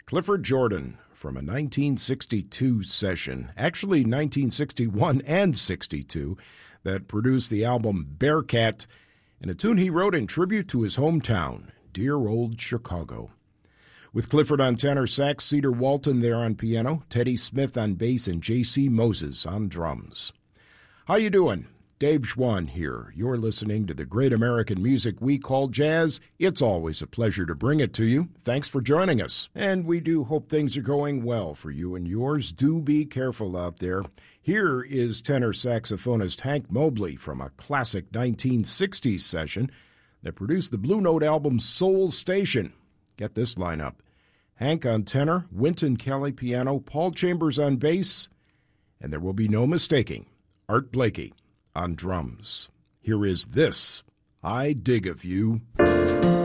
Clifford Jordan from a 1962 session, actually 1961 and 62, that produced the album Bearcat, and a tune he wrote in tribute to his hometown, dear old Chicago. With Clifford on tenor sax, Cedar Walton there on piano, Teddy Smith on bass, and J.C. Moses on drums. How you doing? Dave Schwann here. You're listening to the great American music we call jazz. It's always a pleasure to bring it to you. Thanks for joining us. And we do hope things are going well for you and yours. Do be careful out there. Here is tenor saxophonist Hank Mobley from a classic 1960s session that produced the Blue Note album Soul Station. Get this lineup. Hank on tenor, Wynton Kelly piano, Paul Chambers on bass, and there will be no mistaking, Art Blakey on drums. Here is This I Dig of You.